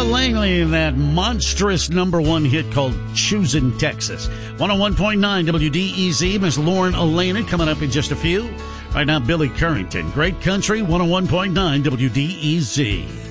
Ella Langley and that monstrous #1 hit called Choosing Texas. 101.9 WDEZ. Miss Lauren Elena coming up in just a few. Right now, Billy Currington. Great Country, 101.9 WDEZ.